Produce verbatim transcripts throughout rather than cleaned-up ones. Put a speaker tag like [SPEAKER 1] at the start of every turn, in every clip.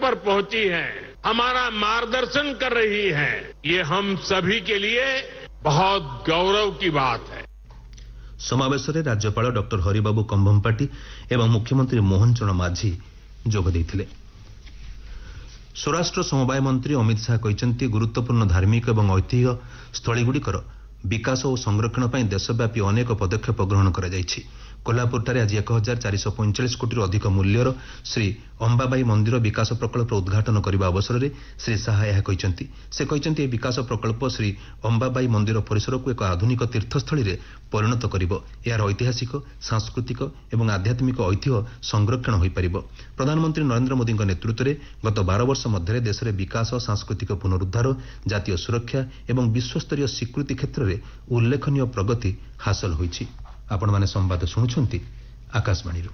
[SPEAKER 1] पर पहुंची है, हमारा मार्गदर्शन कर रही है, ये हम सभी के लिए बहुत गौरव की बात है।
[SPEAKER 2] समावेशରେ राज्यपाଳ ଡକ୍ଟର ହରିବାବୁ କମ୍ଭମପାଟି ଏବଂ ମୁଖ୍ୟମନ୍ତ୍ରୀ ମୋହନ ଚରଣ ମାଝୀ ଯୋଗ ଦେଇଥିଲେ। ସ୍ୱରାଷ୍ଟ୍ର ସମବାୟ ମନ୍ତ୍ରୀ ଅମିତ ଶାହା କହିଛନ୍ତି ଗୁରୁତ୍ୱପୂର୍ଣ୍ଣ ଧାର୍ମିକ ଏବଂ ଐତିହ୍ୟ ସ୍ଥଳୀଗୁଡ଼ିକର ବିକାଶ ଓ ସଂରକ୍ଷଣ ପାଇଁ ଦେଶବ୍ୟାପୀ ଅନେକ ପଦକ୍ଷେପ ଗ୍ରହଣ କରାଯାଇଛି। କୋହ୍ଲାପୁରଠାରେ ଆଜି ଏକ ହଜାର ଚାରିଶହ ପଇଁଚାଳିଶ କୋଟିରୁ ଅଧିକ ମୂଲ୍ୟର ଶ୍ରୀ ଅମ୍ବାବାଇ ମନ୍ଦିର ବିକାଶ ପ୍ରକଳ୍ପର ଉଦ୍ଘାଟନ କରିବା ଅବସରରେ ଶ୍ରୀ ଶାହା ଏହା କହିଛନ୍ତି। ସେ କହିଛନ୍ତି ଏହି ବିକାଶ ପ୍ରକଳ୍ପ ଶ୍ରୀ ଅମ୍ବାବାଇ ମନ୍ଦିର ପରିସରକୁ ଏକ ଆଧୁନିକ ତୀର୍ଥସ୍ଥଳୀରେ ପରିଣତ କରିବ। ଏହାର ଐତିହାସିକ, ସାଂସ୍କୃତିକ ଏବଂ ଆଧ୍ୟାତ୍ମିକ ଐତିହ୍ୟ ସଂରକ୍ଷଣ ହୋଇପାରିବ। ପ୍ରଧାନମନ୍ତ୍ରୀ ନରେନ୍ଦ୍ର ମୋଦିଙ୍କ ନେତୃତ୍ୱରେ ଗତ ବାର ବର୍ଷ ମଧ୍ୟରେ ଦେଶରେ ବିକାଶ, ସାଂସ୍କୃତିକ ପୁନରୁଦ୍ଧାର, ଜାତୀୟ ସୁରକ୍ଷା ଏବଂ ବିଶ୍ୱସ୍ତରୀୟ ସ୍ୱୀକୃତି କ୍ଷେତ୍ରରେ ଉଲ୍ଲେଖନୀୟ ପ୍ରଗତି ହାସଲ ହୋଇଛି। ଆପଣମାନେ ସମ୍ବାଦ ଶୁଣୁଛନ୍ତି ଆକାଶବାଣୀରୁ।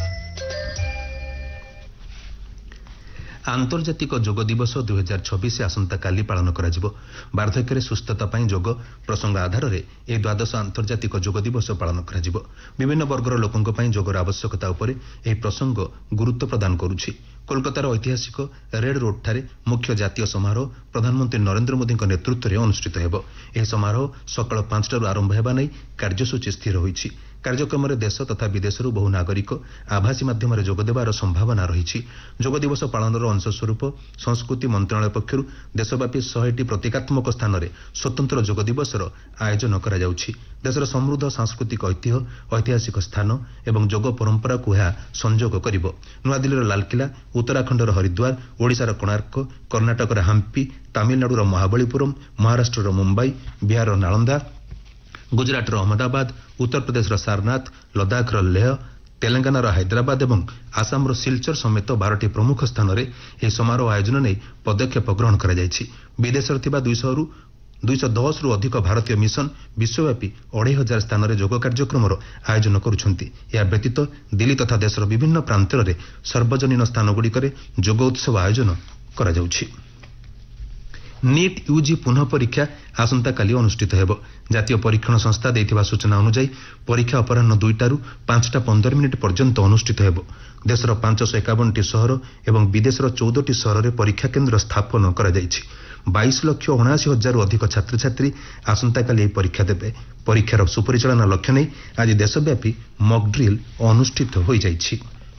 [SPEAKER 2] ଆନ୍ତର୍ଜାତିକ ଯୋଗ ଦିବସ ଦୁଇ ହଜାର ଛବିଶ ଆସନ୍ତାକାଲି ପାଳନ କରାଯିବ। ବାର୍ଦ୍ଧକ୍ୟରେ ସୁସ୍ଥତା ପାଇଁ ଯୋଗ ପ୍ରସଙ୍ଗ ଆଧାରରେ ଏହି ଦ୍ୱାଦଶ ଆନ୍ତର୍ଜାତିକ ଯୋଗ ଦିବସ ପାଳନ କରାଯିବ। ବିଭିନ୍ନ ବର୍ଗର ଲୋକଙ୍କ ପାଇଁ ଯୋଗର ଆବଶ୍ୟକତା ଉପରେ ଏହି ପ୍ରସଙ୍ଗ ଗୁରୁତ୍ୱ ପ୍ରଦାନ କରୁଛି। କୋଲକାତାର ଐତିହାସିକ ରେଡ୍ ରୋଡ୍ଠାରେ ମୁଖ୍ୟ ଜାତୀୟ ସମାରୋହ ପ୍ରଧାନମନ୍ତ୍ରୀ ନରେନ୍ଦ୍ର ମୋଦିଙ୍କ ନେତୃତ୍ୱରେ ଅନୁଷ୍ଠିତ ହେବ। ଏହି ସମାରୋହ ସକାଳ ପାଞ୍ଚଟାରୁ ଆରମ୍ଭ ହେବା ନେଇ କାର୍ଯ୍ୟସୂଚୀ ସ୍ଥିର ହୋଇଛି। କାର୍ଯ୍ୟକ୍ରମରେ ଦେଶ ତଥା ବିଦେଶରୁ ବହୁ ନାଗରିକ ଆଭାସୀ ମାଧ୍ୟମରେ ଯୋଗ ଦେବାର ସମ୍ଭାବନା ରହିଛି। ଯୋଗ ଦିବସ ପାଳନର ଅଂଶସ୍ୱରୂପ ସଂସ୍କୃତି ମନ୍ତ୍ରଣାଳୟ ପକ୍ଷରୁ ଦେଶବ୍ୟାପୀ ଶହେଟି ପ୍ରତୀକାତ୍ମକ ସ୍ଥାନରେ ସ୍ୱତନ୍ତ୍ର ଯୋଗ ଦିବସର ଆୟୋଜନ କରାଯାଉଛି। ଦେଶର ସମୃଦ୍ଧ ସାଂସ୍କୃତିକ ଐତିହ୍ୟ, ଐତିହାସିକ ସ୍ଥାନ ଏବଂ ଯୋଗ ପରମ୍ପରାକୁ ଏହା ସଂଯୋଗ କରିବ। ନୂଆଦିଲ୍ଲୀର ଲାଲକିଲ୍ଲା, ଉତ୍ତରାଖଣ୍ଡର ହରିଦ୍ୱାର, ଓଡ଼ିଶାର କୋଣାର୍କ, କର୍ଣ୍ଣାଟକର ହାମ୍ପି, ତାମିଲନାଡୁର ମହାବଳୀପୁରମ୍, ମହାରାଷ୍ଟ୍ରର ମୁମ୍ବାଇ, ବିହାରର ନାଳନ୍ଦା, ଗୁଜରାଟର ଅହମ୍ମଦାବାଦ, ଉତ୍ତରପ୍ରଦେଶର ସାରନାଥ, ଲଦାଖର ଲେହ, ତେଲେଙ୍ଗାନାର ହାଇଦ୍ରାବାଦ ଏବଂ ଆସାମର ସିଲଚର ସମେତ ବାରଟି ପ୍ରମୁଖ ସ୍ଥାନରେ ଏହି ସମାରୋହ ଆୟୋଜନ ନେଇ ପଦକ୍ଷେପ ଗ୍ରହଣ କରାଯାଇଛି। ବିଦେଶରେ ଥିବା ଦୁଇଶହରୁ ଦୁଇଶହ ଦଶରୁ ଅଧିକ ଭାରତୀୟ ମିଶନ ବିଶ୍ୱବ୍ୟାପୀ ଅଢ଼େଇ ହଜାର ସ୍ଥାନରେ ଯୋଗ କାର୍ଯ୍ୟକ୍ରମର ଆୟୋଜନ କରୁଛନ୍ତି। ଏହା ବ୍ୟତୀତ ଦିଲ୍ଲୀ ତଥା ଦେଶର ବିଭିନ୍ନ ପ୍ରାନ୍ତରେ ସାର୍ବଜନୀନ ସ୍ଥାନଗୁଡ଼ିକରେ ଯୋଗ ଉତ୍ସବ ଆୟୋଜନ କରାଯାଉଛି। ନିଟ୍ ୟୁଜି ପୁନଃ ପରୀକ୍ଷା ଆସନ୍ତାକାଲି ଅନୁଷ୍ଠିତ ହେବ। ଜାତୀୟ ପରୀକ୍ଷଣ ସଂସ୍ଥା ଦେଇଥିବା ସୂଚନା ଅନୁଯାୟୀ ପରୀକ୍ଷା ଅପରାହ୍ନ ଦୁଇଟାରୁ ପାଞ୍ଚଟା ପନ୍ଦର ମିନିଟ୍ ପର୍ଯ୍ୟନ୍ତ ଅନୁଷ୍ଠିତ ହେବ। ଦେଶର ପାଞ୍ଚଶହ ଏକାବନଟି ସହର ଏବଂ ବିଦେଶର ଚଉଦଟି ସହରରେ ପରୀକ୍ଷା କେନ୍ଦ୍ର ସ୍ଥାପନ କରାଯାଇଛି। ବାଇଶ ଲକ୍ଷ ଅଣାଅଶୀ ହଜାରରୁ ଅଧିକ ଛାତ୍ରଛାତ୍ରୀ ଆସନ୍ତାକାଲି ଏହି ପରୀକ୍ଷା ଦେବେ। ପରୀକ୍ଷାର ସୁପରିଚାଳନା ଲକ୍ଷ୍ୟ ନେଇ ଆଜି ଦେଶବ୍ୟାପୀ ମକ୍ ଡ୍ରିଲ୍ ଅନୁଷ୍ଠିତ ହୋଇଯାଇଛି।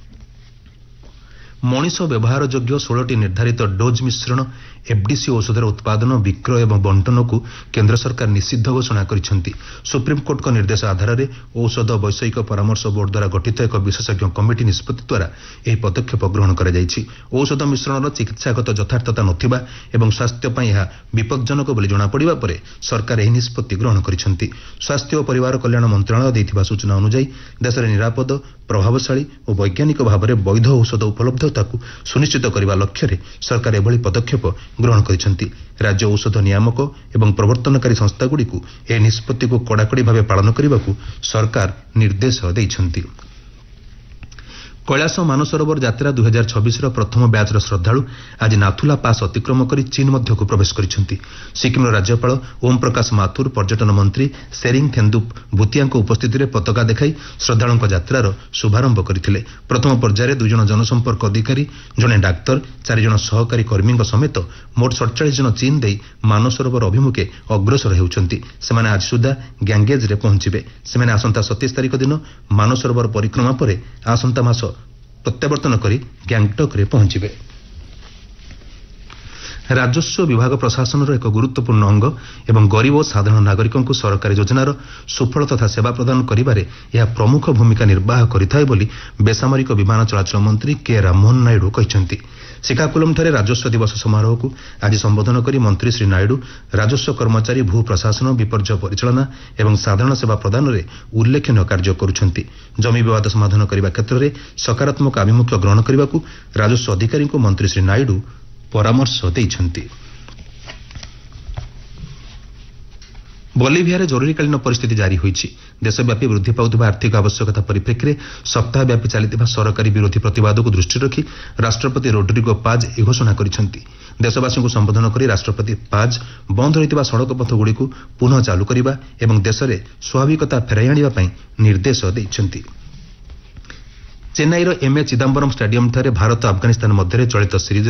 [SPEAKER 2] ମଣିଷ ବ୍ୟବହାର ଯୋଗ୍ୟ ଷୋହଳଟି ନିର୍ଦ୍ଧାରିତ ଡୋଜ୍ ମିଶ୍ରଣ ଏଫ୍ଡିସି ଔଷଧର ଉତ୍ପାଦନ, ବିକ୍ରୟ ଏବଂ ବଣ୍ଟନକୁ କେନ୍ଦ୍ର ସରକାର ନିଷିଦ୍ଧ ଘୋଷଣା କରିଛନ୍ତି। ସୁପ୍ରିମକୋର୍ଟଙ୍କ ନିର୍ଦ୍ଦେଶ ଆଧାରରେ ଔଷଧ ବୈଷୟିକ ପରାମର୍ଶ ବୋର୍ଡ ଦ୍ୱାରା ଗଠିତ ଏକ ବିଶେଷଜ୍ଞ କମିଟି ନିଷ୍ପତ୍ତି ଦ୍ୱାରା ଏହି ପଦକ୍ଷେପ ଗ୍ରହଣ କରାଯାଇଛି। ଔଷଧ ମିଶ୍ରଣର ଚିକିତ୍ସାଗତ ଯଥାର୍ଥତା ନଥିବା ଏବଂ ସ୍ୱାସ୍ଥ୍ୟ ପାଇଁ ଏହା ବିପଜ୍ଜନକ ବୋଲି ଜଣାପଡ଼ିବା ପରେ ସରକାର ଏହି ନିଷ୍ପତ୍ତି ଗ୍ରହଣ କରିଛନ୍ତି। ସ୍ୱାସ୍ଥ୍ୟ ଓ ପରିବାର କଲ୍ୟାଣ ମନ୍ତ୍ରଣାଳୟ ଦେଇଥିବା ସୂଚନା ଅନୁଯାୟୀ ଦେଶରେ ନିରାପଦ, ପ୍ରଭାବଶାଳୀ ଓ ବୈଜ୍ଞାନିକ ଭାବରେ ବୈଧ ଔଷଧ ଉପଲବ୍ଧତାକୁ ସୁନିଶ୍ଚିତ କରିବା ଲକ୍ଷ୍ୟରେ ସରକାର ଏଭଳି ପଦକ୍ଷେପ ଗ୍ରହଣ କରିଛନ୍ତି। ରାଜ୍ୟ ଔଷଧ ନିୟାମକ ଏବଂ ପ୍ରବର୍ତ୍ତନକାରୀ ସଂସ୍ଥାଗୁଡ଼ିକୁ ଏହି ନିଷ୍ପତ୍ତିକୁ କଡ଼ାକଡ଼ି ଭାବେ ପାଳନ କରିବାକୁ ସରକାର ନିର୍ଦ୍ଦେଶ ଦେଇଛନ୍ତି। କୈଳାସ ମାନସରୋବର ଯାତ୍ରା ଦୁଇ ହଜାର ଛବିଶର ପ୍ରଥମ ବ୍ୟାଚ୍ର ଶ୍ରଦ୍ଧାଳୁ ଆଜି ନାଥୁଲା ପାସ୍ ଅତିକ୍ରମ କରି ଚୀନ ମଧ୍ୟକୁ ପ୍ରବେଶ କରିଛନ୍ତି। ସିକିମ୍ର ରାଜ୍ୟପାଳ ଓମ୍ ପ୍ରକାଶ ମାଥୁର, ପର୍ଯ୍ୟଟନ ମନ୍ତ୍ରୀ ସେରିଂ ଥେନ୍ଦୁପ୍ ଭୁତିଆଙ୍କ ଉପସ୍ଥିତିରେ ପତାକା ଦେଖାଇ ଶ୍ରଦ୍ଧାଳୁଙ୍କ ଯାତ୍ରାର ଶୁଭାରମ୍ଭ କରିଥିଲେ। ପ୍ରଥମ ପର୍ଯ୍ୟାୟରେ ଦୁଇ ଜଣ ଜନସମ୍ପର୍କ ଅଧିକାରୀ, ଜଣେ ଡାକ୍ତର, ଚାରି ଜଣ ସହକାରୀ କର୍ମୀଙ୍କ ସମେତ ମୋଟ ସତଚାଳିଶ ଜଣ ଚୀନ ଦେଇ ମାନସରୋବର ଅଭିମୁଖେ ଅଗ୍ରସର ହେଉଛନ୍ତି। ସେମାନେ ଆଜି ସୁଦ୍ଧା ଗ୍ୟାଙ୍ଗେଜ୍ରେ ପହଞ୍ଚିବେ। ସେମାନେ ଆସନ୍ତା ସତେଇଶ ତାରିଖ ଦିନ ମାନସରୋବର ପରିକ୍ରମା ପରେ ଆସନ୍ତା ମାସ ପ୍ରତ୍ୟାବର୍ତ୍ତନ କରି ଗ୍ୟାଙ୍ଗଟକ୍ରେ ପହଞ୍ଚିବେ। ରାଜସ୍ୱ ବିଭାଗ ପ୍ରଶାସନର ଏକ ଗୁରୁତ୍ୱପୂର୍ଣ୍ଣ ଅଙ୍ଗ ଏବଂ ଗରିବ ଓ ସାଧାରଣ ନାଗରିକଙ୍କୁ ସରକାରୀ ଯୋଜନାର ସୁଫଳ ତଥା ସେବା ପ୍ରଦାନ କରିବାରେ ଏହା ପ୍ରମୁଖ ଭୂମିକା ନିର୍ବାହ କରିଥାଏ ବୋଲି ବେସାମରିକ ବିମାନ ଚଳାଚଳ ମନ୍ତ୍ରୀ କେ ରାମମୋହନ ନାଇଡୁ କହିଛନ୍ତି। ଶ୍ରୀକାକୁଲମଠାରେ ରାଜସ୍ୱ ଦିବସ ସମାରୋହକୁ ଆଜି ସମ୍ବୋଧନ କରି ମନ୍ତ୍ରୀ ଶ୍ରୀ ନାଇଡୁ ରାଜସ୍ୱ କର୍ମଚାରୀ ଭୂ ପ୍ରଶାସନ, ବିପର୍ଯ୍ୟୟ ପରିଚାଳନା ଏବଂ ସାଧାରଣ ସେବା ପ୍ରଦାନରେ ଉଲ୍ଲେଖନୀୟ କାର୍ଯ୍ୟ କରୁଛନ୍ତି। ଜମି ବିବାଦ ସମାଧାନ କରିବା କ୍ଷେତ୍ରରେ ସକାରାତ୍ମକ ଆଭିମୁଖ୍ୟ ଗ୍ରହଣ କରିବାକୁ ରାଜସ୍ୱ ଅଧିକାରୀଙ୍କୁ ମନ୍ତ୍ରୀ ଶ୍ରୀ ନାଇଡୁ ପରାମର୍ଶ ଦେଇଛନ୍ତି। ବୋଲିଭିଆରେ ଜରୁରୀକାଳୀନ ପରିସ୍ଥିତି ଜାରି ହୋଇଛି। ଦେଶବ୍ୟାପୀ ବୃଦ୍ଧି ପାଉଥିବା ଆର୍ଥିକ ଆବଶ୍ୟକତା ପରିପ୍ରେକ୍ଷୀରେ ସପ୍ତାହବ୍ୟାପୀ ଚାଲିଥିବା ସରକାରୀ ବିରୋଧୀ ପ୍ରତିବାଦକୁ ଦୃଷ୍ଟିରେ ରଖି ରାଷ୍ଟ୍ରପତି ରୋଡ୍ରିଗୋ ପାଜ୍ ଏହି ଘୋଷଣା କରିଛନ୍ତି। ଦେଶବାସୀଙ୍କୁ ସମ୍ବୋଧନ କରି ରାଷ୍ଟ୍ରପତି ପାଜ୍ ବନ୍ଦ ରହିଥିବା ସଡ଼କପଥଗୁଡ଼ିକୁ ପୁନଃ ଚାଲୁ କରିବା ଏବଂ ଦେଶରେ ସ୍ୱାଭାବିକତା ଫେରାଇ ଆଣିବା ପାଇଁ ନିର୍ଦ୍ଦେଶ ଦେଇଛନ୍ତି। ଚେନ୍ନାଇର ଏମ୍ଏ ଚିଦାମ୍ବରମ୍ ଷ୍ଟାଡିୟମ୍ଠାରେ ଭାରତ ଆଫଗାନିସ୍ତାନ ମଧ୍ୟରେ ଚଳିତ ସିରିଜ୍